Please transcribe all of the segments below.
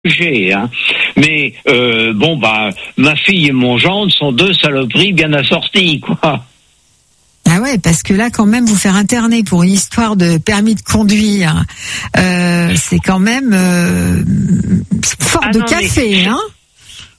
sujet, hein. Mais ma fille et mon gendre sont deux saloperies bien assorties, quoi. Ah ouais, parce que là, quand même, vous faire interner pour une histoire de permis de conduire, c'est quand même fort de café, hein. Pardon ?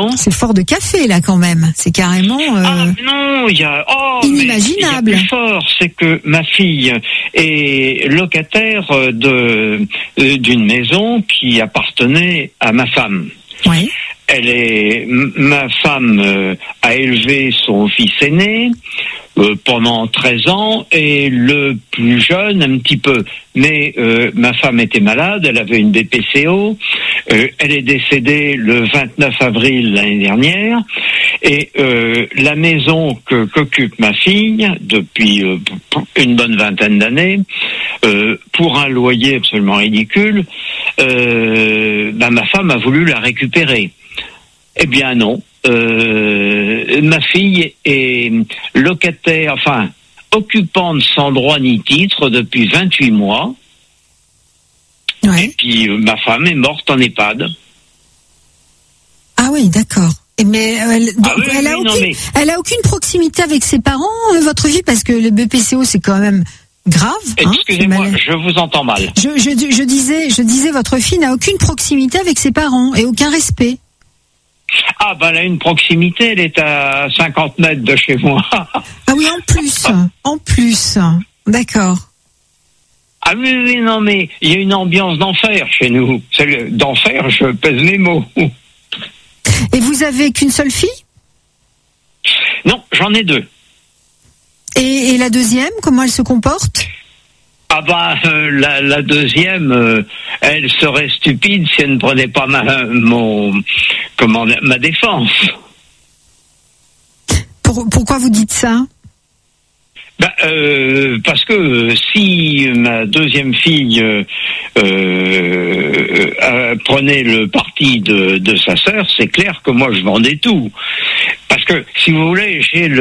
C'est fort de café, là, quand même. C'est carrément non, il y a inimaginable. Mais il y a plus fort, c'est que ma fille est locataire d'une maison qui appartenait à ma femme. Oui. Ma femme a élevé son fils aîné pendant 13 ans et le plus jeune un petit peu. Mais ma femme était malade, elle avait une BPCO, elle est décédée le 29 avril l'année dernière et la maison qu'occupe ma fille depuis une bonne vingtaine d'années, pour un loyer absolument ridicule, ma femme a voulu la récupérer. Eh bien non. Ma fille est locataire, occupante sans droit ni titre depuis 28 mois. Ouais. Et puis ma femme est morte en EHPAD. Ah oui, d'accord. Mais elle a aucune proximité avec ses parents, votre fille, parce que le BPCO c'est quand même grave. Excusez-moi, je vous entends mal. Je disais, votre fille n'a aucune proximité avec ses parents et aucun respect. Ah elle a une proximité, elle est à 50 mètres de chez moi. Ah oui, en plus, d'accord. Ah oui, non, mais il y a une ambiance d'enfer chez nous. D'enfer, je pèse mes mots. Et vous avez qu'une seule fille ? Non, j'en ai deux. Et la deuxième, comment elle se comporte ? La deuxième, elle serait stupide si elle ne prenait pas ma défense. Pourquoi vous dites ça ? Parce que si ma deuxième fille prenait le parti de sa sœur, c'est clair que moi je vendais tout. Parce que si vous voulez,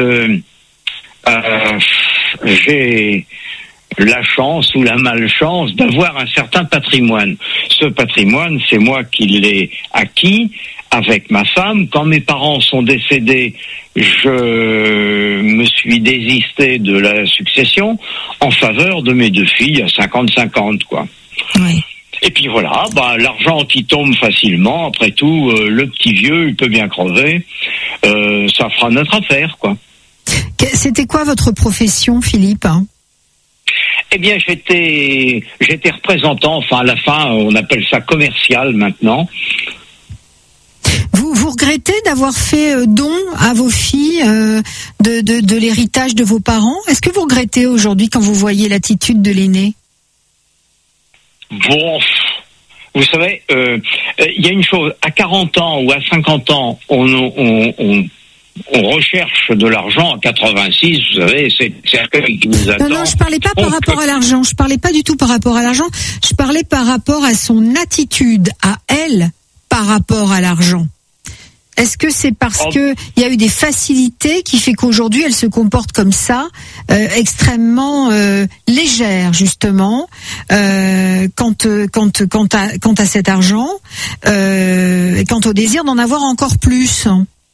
j'ai la chance ou la malchance d'avoir un certain patrimoine. Ce patrimoine, c'est moi qui l'ai acquis avec ma femme. Quand mes parents sont décédés, je me suis désisté de la succession en faveur de mes deux filles à 50-50, quoi. Oui. Et puis voilà, l'argent qui tombe facilement, après tout, le petit vieux, il peut bien crever, ça fera notre affaire, quoi. C'était quoi votre profession, Philippe ? Eh bien, j'étais représentant, à la fin, on appelle ça commercial maintenant. Vous regrettez d'avoir fait don à vos filles de l'héritage de vos parents ? Est-ce que vous regrettez aujourd'hui quand vous voyez l'attitude de l'aîné ? Bon, vous savez, il y a une chose, à 40 ans ou à 50 ans, on recherche de l'argent. À 86, vous savez, c'est l'accueil qui nous attend. Non, je parlais pas par rapport à l'argent. Je parlais pas du tout par rapport à l'argent. Je parlais par rapport à son attitude, à elle, par rapport à l'argent. Est-ce que c'est parce que il y a eu des facilités qui fait qu'aujourd'hui elle se comporte comme ça, extrêmement légère justement, quant à cet argent, et quant au désir d'en avoir encore plus?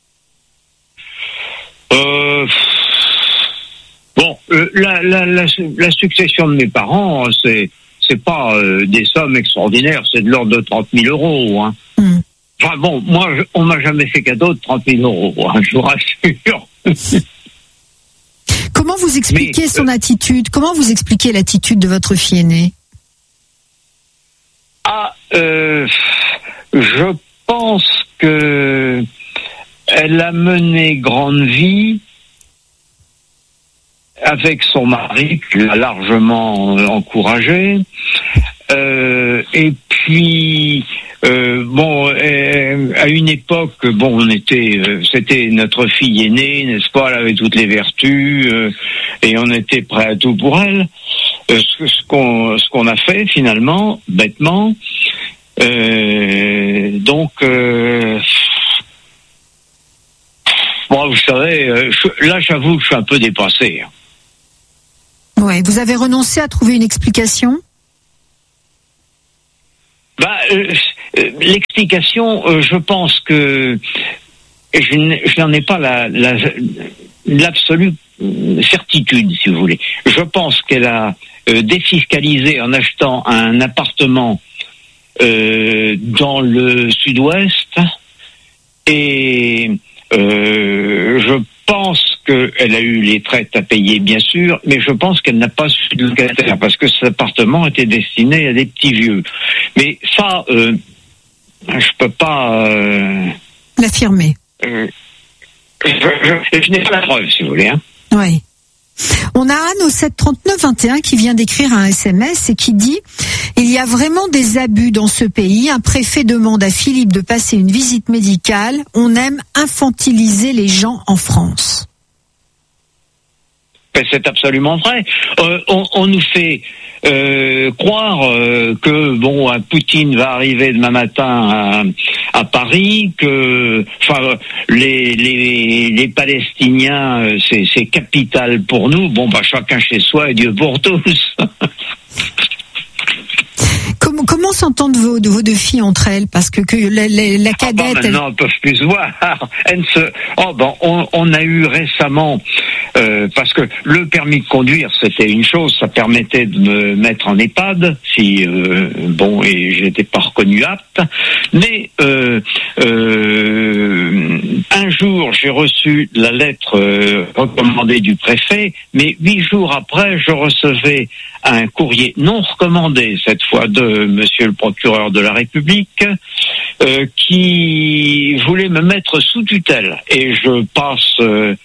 La succession de mes parents, c'est pas des sommes extraordinaires, c'est de l'ordre de 30 000 euros. Hein. Enfin bon, moi, on m'a jamais fait cadeau de 30 000 euros, hein, je vous rassure. Comment vous expliquez son attitude ? Comment vous expliquez l'attitude de votre fille aînée ? Je pense que elle a mené grande vie avec son mari, qui l'a largement encouragé. Et puis, à une époque, c'était notre fille aînée, n'est-ce pas ? Elle avait toutes les vertus, et on était prêt à tout pour elle. Ce qu'on a fait finalement, bêtement. Vous savez, là, j'avoue que je suis un peu dépassé. Ouais, vous avez renoncé à trouver une explication ? L'explication, je pense que je n'en ai pas l'absolue certitude, si vous voulez. Je pense qu'elle a défiscalisé en achetant un appartement dans le sud-ouest, et je pense qu'elle a eu les traites à payer, bien sûr, mais je pense qu'elle n'a pas su de locataire, parce que cet appartement était destiné à des petits vieux. Mais ça, je peux pas l'affirmer. Je n'ai pas la preuve, si vous voulez. Hein. Oui. On a Anne au 739-21 qui vient d'écrire un SMS et qui dit « Il y a vraiment des abus dans ce pays. Un préfet demande à Philippe de passer une visite médicale. On aime infantiliser les gens en France. » C'est absolument vrai. On nous fait croire que Poutine va arriver demain matin à Paris, que les Palestiniens c'est capital pour nous. Chacun chez soi et Dieu pour tous. Comment s'entendent vos deux filles entre elles? Parce que la cadette... maintenant, elles ne peuvent plus se voir. On a eu récemment... parce que le permis de conduire, c'était une chose, ça permettait de me mettre en EHPAD, et j'étais pas reconnu apte. Mais un jour, j'ai reçu la lettre recommandée du préfet, mais 8 jours après, je recevais un courrier non recommandé, cette fois de Monsieur le procureur de la République, qui voulait me mettre sous tutelle. Et je passe...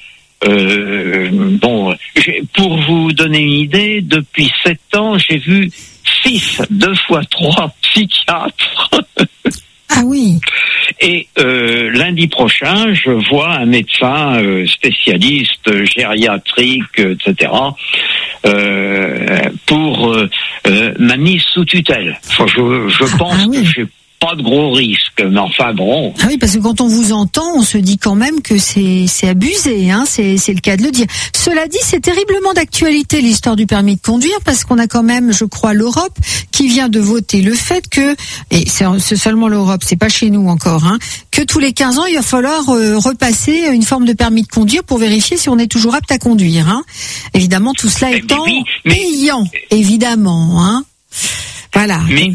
pour vous donner une idée, depuis 7 ans, j'ai vu 2 fois 3 psychiatres. Ah oui. Et lundi prochain, je vois un médecin spécialiste gériatrique, etc., pour ma mise sous tutelle. Je pense que j'ai pas de gros risques, mais enfin bon. Ah oui, parce que quand on vous entend, on se dit quand même que c'est abusé, hein, c'est le cas de le dire. Cela dit, c'est terriblement d'actualité l'histoire du permis de conduire, parce qu'on a quand même, je crois, l'Europe qui vient de voter le fait que, et c'est seulement l'Europe, c'est pas chez nous encore, hein, que tous les 15 ans, il va falloir repasser une forme de permis de conduire pour vérifier si on est toujours apte à conduire, hein. Évidemment, tout cela étant payant, évidemment, hein. Voilà. Mais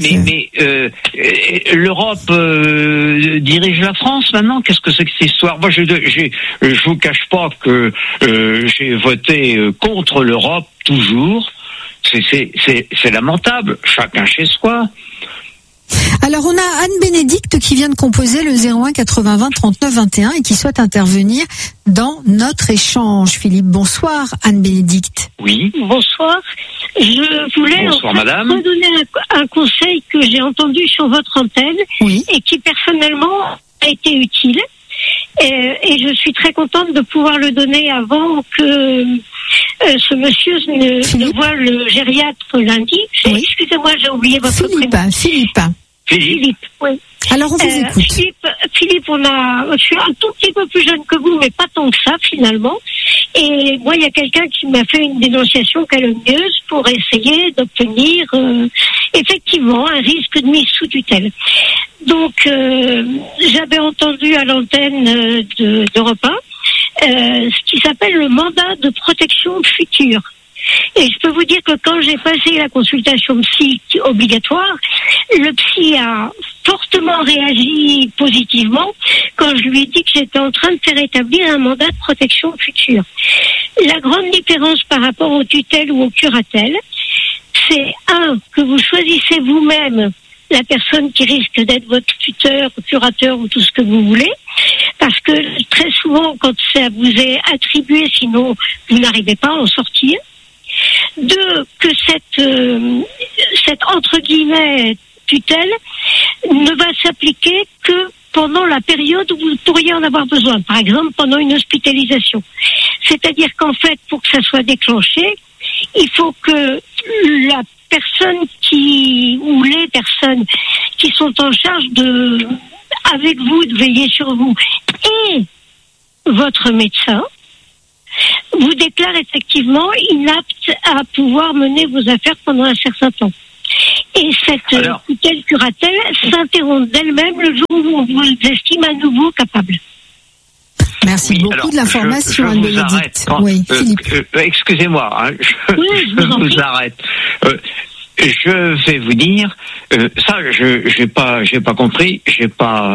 l'Europe dirige la France maintenant. Qu'est-ce que c'est que cette histoire? Moi, je vous cache pas que j'ai voté contre l'Europe toujours. C'est lamentable. Chacun chez soi. Alors on a Anne-Bénédicte qui vient de composer le 01 80 20 39 21 et qui souhaite intervenir dans notre échange. Philippe, bonsoir Anne-Bénédicte. Oui. Bonsoir. Je voulais redonner un conseil que j'ai entendu sur votre antenne, oui, et qui personnellement a été utile. Et je suis très contente de pouvoir le donner avant que ce monsieur ne voit le gériatre lundi. Oui. Excusez-moi, j'ai oublié votre prénom. Philippe, oui. Alors on vous écoute. Philippe, je suis un tout petit peu plus jeune que vous, mais pas tant que ça finalement. Et moi, il y a quelqu'un qui m'a fait une dénonciation calomnieuse pour essayer d'obtenir effectivement un risque de mise sous tutelle. Donc, j'avais entendu à l'antenne d'Europe 1 ce qui s'appelle le mandat de protection future. Et je peux vous dire que quand j'ai passé la consultation psy obligatoire, le psy a fortement réagi positivement quand je lui ai dit que j'étais en train de faire établir un mandat de protection future. La grande différence par rapport aux tutelles ou aux curatelles, c'est que vous choisissez vous-même la personne qui risque d'être votre tuteur, curateur ou tout ce que vous voulez, parce que très souvent, quand ça vous est attribué, sinon vous n'arrivez pas à en sortir. 2, que cette entre guillemets tutelle ne va s'appliquer que pendant la période où vous pourriez en avoir besoin, par exemple pendant une hospitalisation. C'est-à-dire qu'en fait, pour que ça soit déclenché, il faut que la personne ou les personnes qui sont en charge avec vous, de veiller sur vous, et votre médecin, vous déclare effectivement inapte à pouvoir mener vos affaires pendant un certain temps. Et cette tutelle curatelle s'interrompt d'elle-même le jour où on vous estime à nouveau capable. Merci beaucoup de l'information, Anne-Bénédicte. Oui, Philippe. Excusez-moi, hein, je vous arrête. Je vais vous dire, ça, j'ai pas compris, j'ai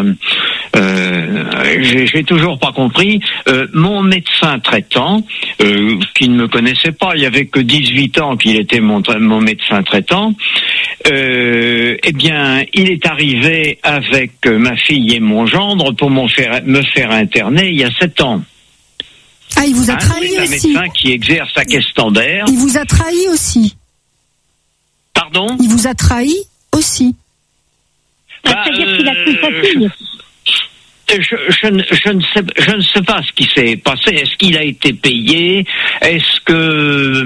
toujours pas compris. Mon médecin traitant, qui ne me connaissait pas, il y avait que 18 ans qu'il était mon médecin traitant. Eh bien, il est arrivé avec ma fille et mon gendre pour me faire interner il y a 7 ans. Ah, il vous a trahi aussi. C'est un médecin qui exerce à Questembert. Il vous a trahi aussi. Pardon ? Il vous a trahi aussi. C'est-à-dire qu'il a pris sa fille. Je ne sais pas ce qui s'est passé. Est-ce qu'il a été payé ? Est-ce que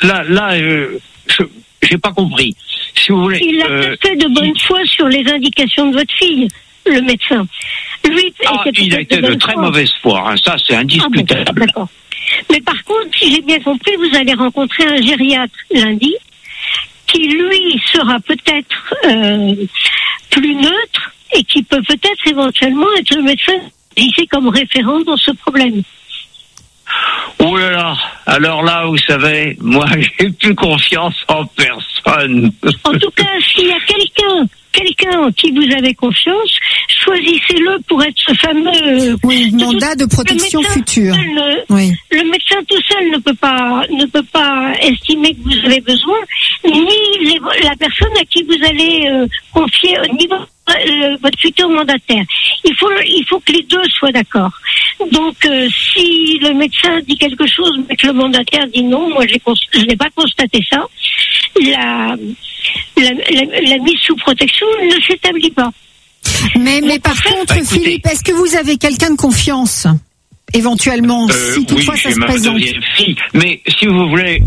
j'ai pas compris. Si vous voulez. Il a fait de bonne foi sur les indications de votre fille, le médecin. Lui, il a été de très mauvaise foi. Hein. Ça, c'est indiscutable. Bon, d'accord. Mais par contre, si j'ai bien compris, vous allez rencontrer un gériatre lundi qui, lui, sera peut-être plus neutre et qui peut peut-être éventuellement être le médecin ici comme référent dans ce problème. Oh là là, alors là, vous savez, moi, j'ai plus confiance en personne. En tout cas, s'il y a quelqu'un en qui vous avez confiance, choisissez-le pour être ce fameux mandat de protection future. Le médecin tout seul ne peut pas estimer que vous avez besoin, ni la personne à qui vous allez confier au niveau votre futur mandataire. Il faut que les deux soient d'accord. Donc, si le médecin dit quelque chose, mais que le mandataire dit non, moi je n'ai pas constaté ça, la mise sous protection ne s'établit pas. Mais par contre, Philippe, est-ce que vous avez quelqu'un de confiance éventuellement, si toutefois ça se présente? Fille. Mais si vous voulez,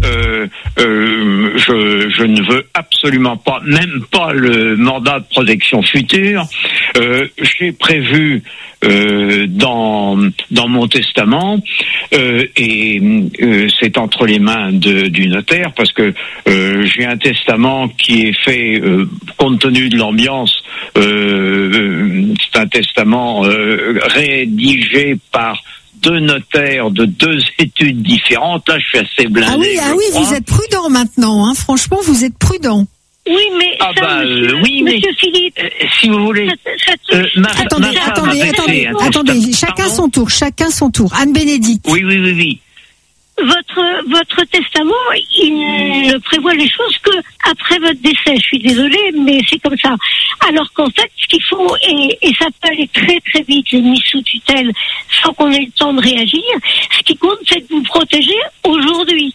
je ne veux absolument pas, même pas le mandat de protection future. J'ai prévu dans mon testament, et c'est entre les mains du notaire, parce que j'ai un testament qui est fait compte tenu de l'ambiance. C'est un testament rédigé par 2 notaires de 2 études différentes. Là, je suis assez blindé. Ah oui, vous êtes prudent maintenant, hein. Franchement, vous êtes prudent. Oui, mais monsieur Philippe, si vous voulez. Attendez, chacun son tour. Anne-Bénédicte. Oui. Votre testament, il ne prévoit les choses que après votre décès. Je suis désolée, mais c'est comme ça. Alors qu'en fait, ce qu'il faut, et ça peut aller très très vite, les mises sous tutelle, sans qu'on ait le temps de réagir, ce qui compte, c'est de vous protéger aujourd'hui.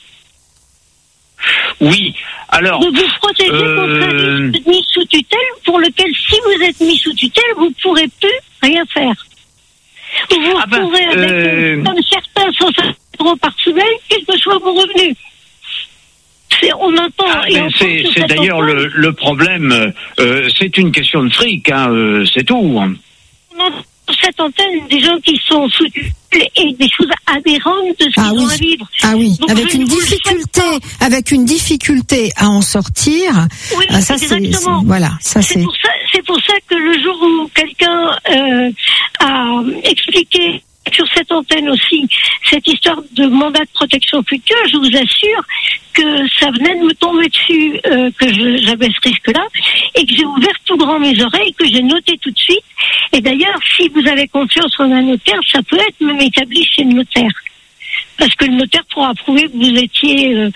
Oui, alors... De vous protéger contre un risque de mise sous tutelle, pour lequel, si vous êtes mis sous tutelle, vous ne pourrez plus rien faire. Vous vous retrouverez avec, comme certains, 150 € par semaine, quels que soient vos revenus. On entend. C'est d'ailleurs le problème. C'est une question de fric, hein, c'est tout. On entend sur cette antenne des gens qui sont sous tutelle et des choses aberrantes de ce qu'ils ont à vivre. Ah oui, donc, avec une difficulté à en sortir. Oui, ça exactement. C'est pour ça que le jour où quelqu'un a expliqué sur cette antenne aussi cette histoire de mandat de protection future, je vous assure que ça venait de me tomber dessus, que j'avais ce risque-là, et que j'ai ouvert tout grand mes oreilles, que j'ai noté tout de suite. Et d'ailleurs, si vous avez confiance en un notaire, ça peut être même établi chez le notaire. Parce que le notaire pourra prouver que vous étiez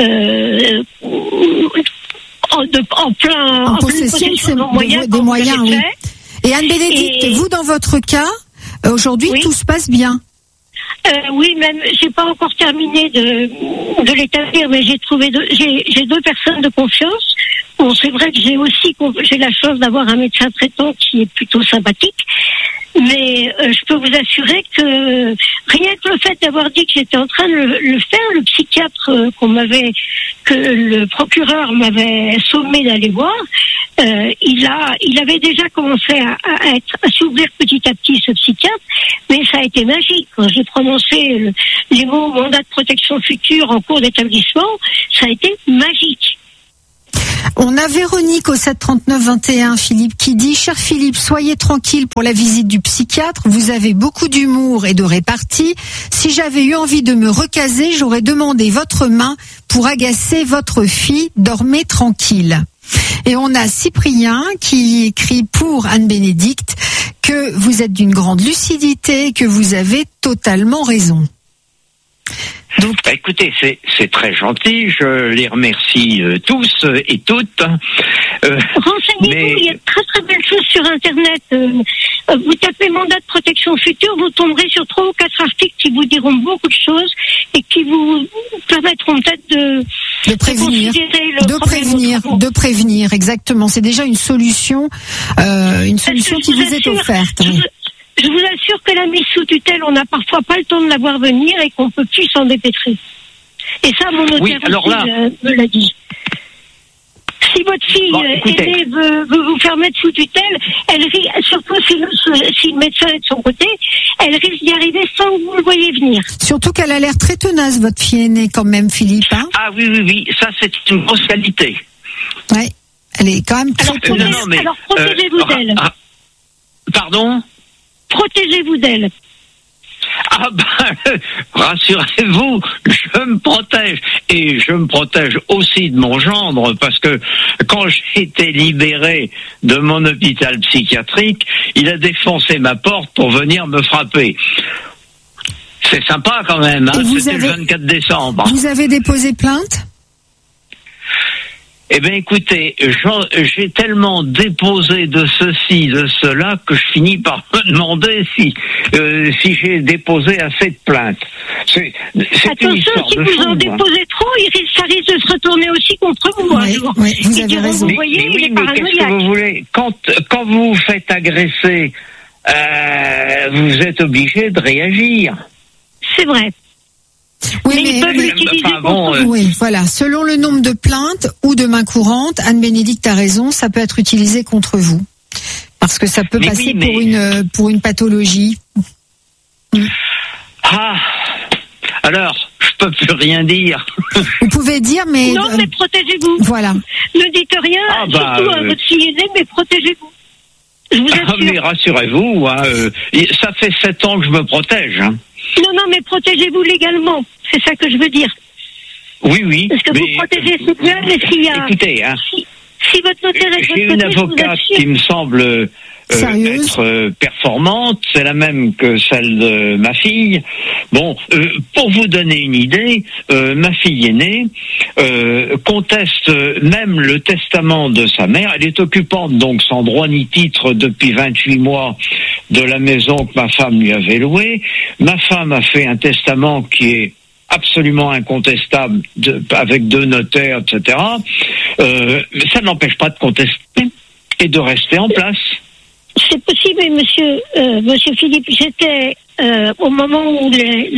en possession des moyens, oui. Et Anne-Bénédicte, vous, dans votre cas, aujourd'hui, tout se passe bien? Oui, même, j'ai pas encore terminé de l'établir, mais j'ai j'ai 2 personnes de confiance. Bon, c'est vrai que j'ai la chance d'avoir un médecin traitant qui est plutôt sympathique, mais je peux vous assurer que rien que le fait d'avoir dit que j'étais en train de le faire, le psychiatre que le procureur m'avait sommé d'aller voir, il avait déjà commencé à s'ouvrir petit à petit, ce psychiatre, mais ça a été magique. Quand j'ai prononcé les mots mandat de protection future en cours d'établissement, ça a été magique. On a Véronique au 739-21, Philippe, qui dit « Cher Philippe, soyez tranquille pour la visite du psychiatre. Vous avez beaucoup d'humour et de répartie. Si j'avais eu envie de me recaser, j'aurais demandé votre main pour agacer votre fille. Dormez tranquille. » Et on a Cyprien qui écrit pour Anne-Bénédicte que vous êtes d'une grande lucidité et que vous avez totalement raison. Donc, écoutez, c'est très gentil. Je les remercie tous et toutes. Renseignez-vous, il y a de très très belles choses sur Internet. Vous tapez mandat de protection future, vous tomberez sur 3 ou 4 articles qui vous diront beaucoup de choses et qui vous permettront peut-être de prévenir, exactement. C'est déjà une solution qui vous est offerte. Je vous assure que la mise sous tutelle, on n'a parfois pas le temps de la voir venir et qu'on peut plus s'en dépêtrer. Et ça, mon notaire me l'a dit. Si votre fille aînée veut vous faire mettre sous tutelle, elle risque, surtout si le médecin est de son côté, elle risque d'y arriver sans que vous le voyez venir. Surtout qu'elle a l'air très tenace, votre fille aînée, quand même, Philippe. Hein, ah oui, ça c'est une grosse qualité. Ouais, elle est quand même très tenace. Alors protégez-vous d'elle. Pardon ? Protégez-vous d'elle. Ah rassurez-vous, je me protège. Et je me protège aussi de mon gendre, parce que quand j'ai été libéré de mon hôpital psychiatrique, il a défoncé ma porte pour venir me frapper. C'est sympa quand même, hein. C'était le 24 décembre. Vous avez déposé plainte ? Eh bien, écoutez, j'ai tellement déposé de ceci, de cela, que je finis par me demander si j'ai déposé assez de plaintes. C'est attention, si vous en déposez trop, ça risque de se retourner aussi contre vous. Oui, vous avez raison. Mais qu'est-ce que vous voulez ? Quand vous vous faites agresser, vous êtes obligé de réagir. C'est vrai. Oui, mais oui, voilà. Selon le nombre de plaintes ou de mains courantes, Anne-Bénédicte a raison, ça peut être utilisé contre vous. Parce que ça peut passer pour une pathologie. Ah, alors, je peux plus rien dire. Vous pouvez dire, mais... Non, mais protégez-vous. Voilà. Ne dites rien, surtout à votre fille aînée, mais protégez-vous. Je vous assure. Mais rassurez-vous, ça fait 7 ans que je me protège. Hein. Non, mais protégez-vous légalement. C'est ça que je veux dire. Oui. Parce que vous protégez c'est bien, mais s'il y a... Écoutez, hein, si votre notaire est de votre côté, j'ai une avocate qui me semble être performante, c'est la même que celle de ma fille. Bon, pour vous donner une idée, ma fille aînée conteste même le testament de sa mère. Elle est occupante, donc sans droit ni titre depuis 28 mois de la maison que ma femme lui avait louée. Ma femme a fait un testament qui est absolument incontestable avec 2 notaires, etc. Mais ça ne l'empêche pas de contester et de rester en place. C'est possible, mais monsieur Philippe, j'étais au moment où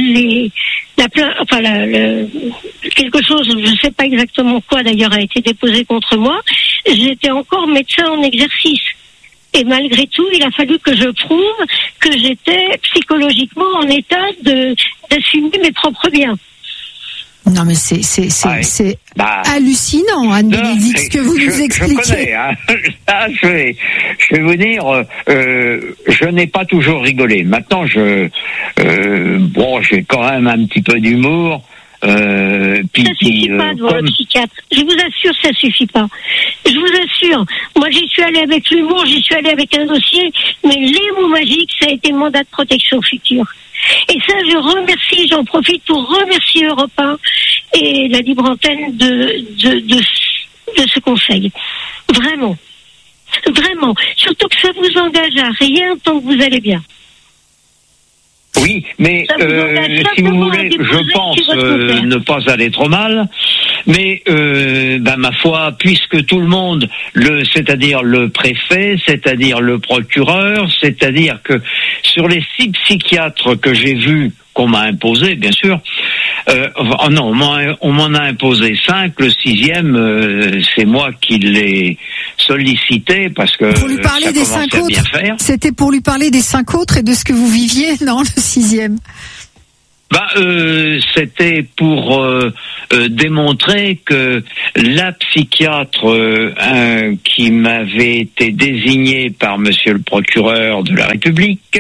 quelque chose, je ne sais pas exactement quoi d'ailleurs, a été déposé contre moi. J'étais encore médecin en exercice. Et malgré tout, il a fallu que je prouve que j'étais psychologiquement en état d'assumer mes propres biens. Non, mais c'est hallucinant, Anne-Bénédicte, ce que vous nous expliquez. Je connais, hein. Je vais vous dire, je n'ai pas toujours rigolé. Maintenant, j'ai quand même un petit peu d'humour. Ça suffit pas devant le psychiatre. Je vous assure, ça suffit pas. Je vous assure. Moi, j'y suis allée avec l'humour, j'y suis allée avec un dossier, mais les mots magiques, ça a été mandat de protection future. Et ça, j'en profite pour remercier Europe 1 et la libre antenne de ce conseil. Vraiment. Vraiment. Surtout que ça vous engage à rien tant que vous allez bien. Oui, mais si vous voulez, je pense ne pas aller trop mal. Mais ma foi, puisque tout le monde, c'est-à-dire le préfet, c'est-à-dire le procureur, c'est-à-dire que sur les 6 psychiatres que j'ai vus, qu'on m'a imposé, bien sûr, on m'en a imposé 5. Le 6e, c'est moi qui l'ai sollicité parce que pour lui parler ça des 5 commençait à bien faire. C'était pour lui parler des 5 autres et de ce que vous viviez, non, le 6e. C'était pour démontré que la psychiatre qui m'avait été désignée par monsieur le procureur de la République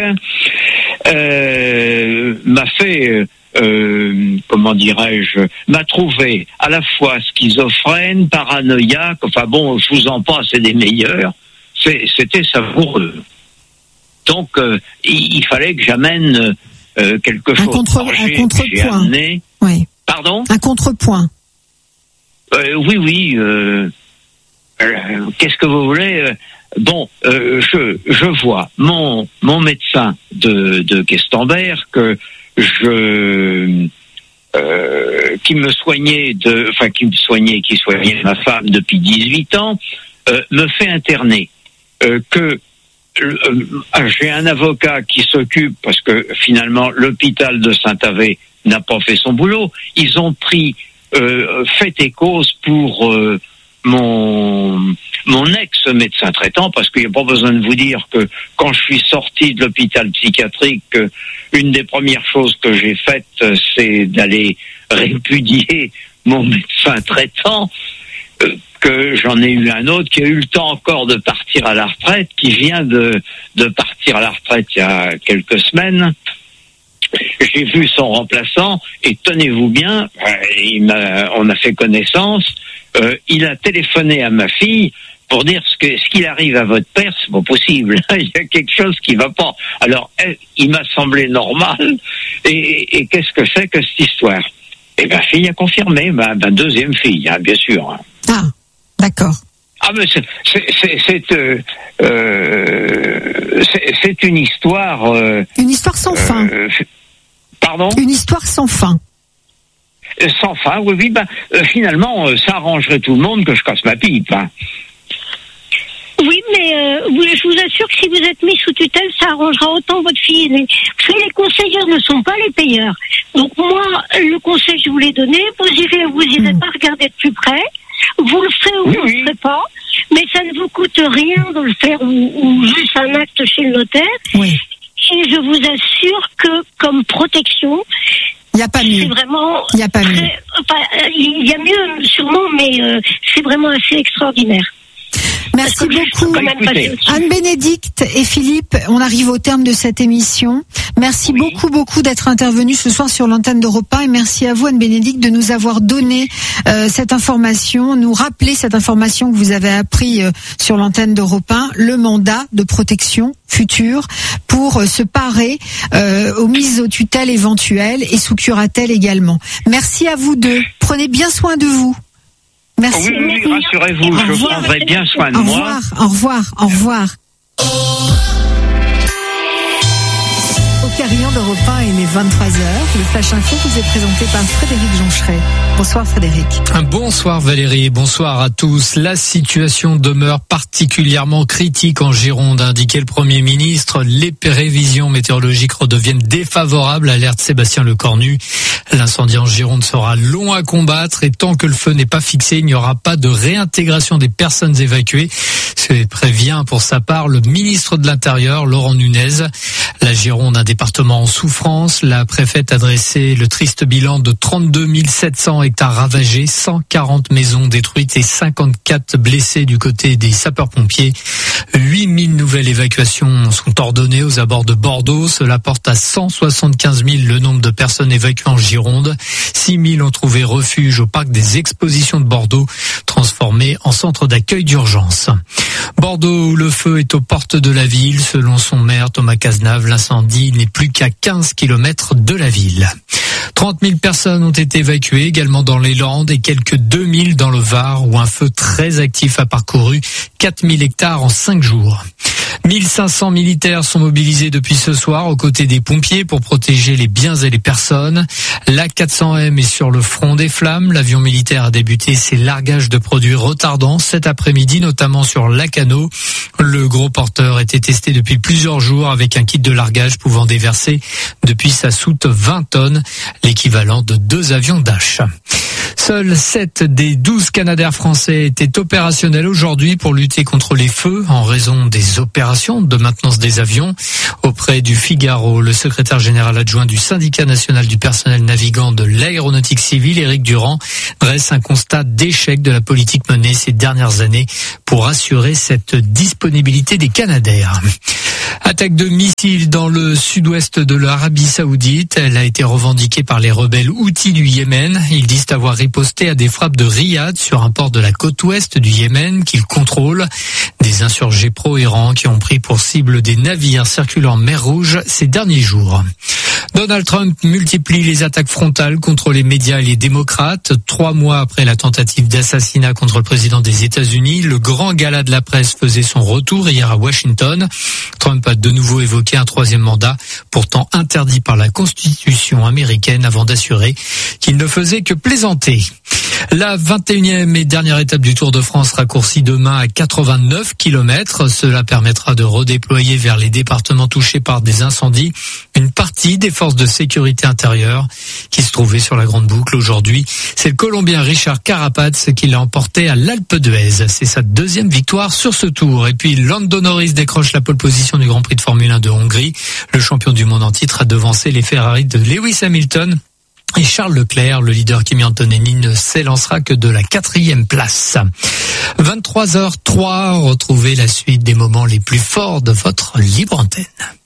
m'a fait, comment dirais-je, m'a trouvé à la fois schizophrène, paranoïaque, enfin bon, je vous en passe, c'est des meilleurs, c'était savoureux. Donc, il fallait que j'amène quelque chose. Un contrepoint. Oui. Pardon ? Un contrepoint. Oui. Qu'est-ce que vous voulez ? Bon, je vois mon médecin de Questemberg qui soignait ma femme depuis 18 ans, me fait interner. J'ai un avocat qui s'occupe, parce que finalement l'hôpital de Saint-Avé n'a pas fait son boulot. Ils ont pris fait et cause pour mon ex-médecin traitant, parce qu'il n'y a pas besoin de vous dire que quand je suis sorti de l'hôpital psychiatrique, une des premières choses que j'ai faites, c'est d'aller répudier mon médecin traitant, que j'en ai eu un autre qui a eu le temps encore de partir à la retraite, qui vient de partir à la retraite il y a quelques semaines. J'ai vu son remplaçant et tenez-vous bien, on a fait connaissance. Il a téléphoné à ma fille pour dire ce qu'il arrive à votre père, c'est pas possible. Il y a quelque chose qui va pas. Alors, il m'a semblé normal. Et qu'est-ce que c'est que cette histoire ? Et ma fille a confirmé, ma deuxième fille, hein, bien sûr. Ah, d'accord. Ah, mais c'est une histoire. Une histoire sans fin. Pardon ? Une histoire sans fin. Sans fin, oui. Finalement, ça arrangerait tout le monde que je casse ma pipe. Hein. Oui, mais je vous assure que si vous êtes mis sous tutelle, ça arrangera autant votre fille aînée. Parce que les conseillers ne sont pas les payeurs. Donc moi, le conseil que je vous l'ai donné, vous irez pas regarder de plus près. Vous le ferez ou vous le ferez pas, mais ça ne vous coûte rien de le faire ou juste un acte chez le notaire. Oui. Et je vous assure que comme protection, il n'y a pas mieux. C'est vraiment. Il n'y a pas mieux. Il y a mieux sûrement, mais c'est vraiment assez extraordinaire. Merci beaucoup. Anne-Bénédicte et Philippe, on arrive au terme de cette émission. Merci beaucoup d'être intervenus ce soir sur l'antenne d'Europe 1 et merci à vous Anne-Bénédicte de nous avoir donné cette information, nous rappeler cette information que vous avez appris sur l'antenne d'Europe 1, le mandat de protection future pour se parer aux mises aux tutelles éventuelles et sous curatelle également. Merci à vous deux. Prenez bien soin de vous. Merci. Oui, rassurez-vous, je prendrai bien soin de moi. Au revoir. Au carillon d'Europe 1, il est 23h. Le Flash Info vous est présenté par Frédéric Joncheret. Bonsoir Frédéric. Bonsoir Valérie, bonsoir à tous. La situation demeure particulièrement critique en Gironde, a indiqué le Premier ministre. Les prévisions météorologiques redeviennent défavorables, alerte Sébastien Lecornu. L'incendie en Gironde sera long à combattre et tant que le feu n'est pas fixé, il n'y aura pas de réintégration des personnes évacuées. C'est prévient pour sa part le ministre de l'Intérieur, Laurent Nunez. La Gironde, un département en souffrance. La préfète a dressé le triste bilan de 32 700 hectares ravagés, 140 maisons détruites et 54 blessés du côté des sapeurs-pompiers. 8000 nouvelles évacuations sont ordonnées aux abords de Bordeaux. Cela porte à 175 000 le nombre de personnes évacuées en Gironde. 6 000 ont trouvé refuge au parc des expositions de Bordeaux, transformé en centre d'accueil d'urgence. Bordeaux, où le feu est aux portes de la ville. Selon son maire Thomas Cazenave, l'incendie n'est plus qu'à 15 km de la ville. 30 000 personnes ont été évacuées également dans les Landes et quelques 2000 dans le Var, où un feu très actif a parcouru 4000 hectares en 5 jours. 1500 militaires sont mobilisés depuis ce soir aux côtés des pompiers pour protéger les biens et les personnes. L'A400M est sur le front des flammes. L'avion militaire a débuté ses largages de produits retardants cet après-midi, notamment sur Lacanau. Le gros porteur était testé depuis plusieurs jours avec un kit de largage pouvant déverser depuis sa soute 20 tonnes, l'équivalent de 2 avions Dash. Seuls 7 des 12 Canadair français étaient opérationnels aujourd'hui pour lutter contre les feux en raison des opérations de maintenance des avions. Auprès du Figaro, le secrétaire général adjoint du syndicat national du personnel navigant de l'aéronautique civile, Éric Durand, dresse un constat d'échec de la politique menée ces dernières années pour assurer cette disponibilité des Canadair. Attaque de missiles dans le sud-ouest de l'Arabie Saoudite. Elle a été revendiquée par les rebelles Houthis du Yémen. Ils disent avoir riposté à des frappes de Riyad sur un port de la côte ouest du Yémen qu'ils contrôlent. Des insurgés pro-Iran qui ont pris pour cible des navires circulant en mer Rouge ces derniers jours. Donald Trump multiplie les attaques frontales contre les médias et les démocrates. 3 mois après la tentative d'assassinat contre le président des États-Unis, le grand gala de la presse faisait son retour hier à Washington. Trump a de nouveau évoqué un 3e mandat, pourtant interdit par la Constitution américaine, avant d'assurer qu'il ne faisait que plaisanter. La 21e et dernière étape du Tour de France raccourcie demain à 89 km. Cela permettra de redéployer vers les départements touchés par des incendies une partie des forces de sécurité intérieure qui se trouvaient sur la Grande Boucle aujourd'hui. C'est le Colombien Richard Carapaz qui l'a emporté à l'Alpe d'Huez. C'est sa 2e victoire sur ce tour. Et puis Lando Norris décroche la pole position du Grand Prix de Formule 1 de Hongrie. Le champion du monde en titre a devancé les Ferrari de Lewis Hamilton. Et Charles Leclerc, le leader Kimi Antonelli, ne s'élancera que de la 4e place. 23h03, retrouvez la suite des moments les plus forts de votre libre antenne.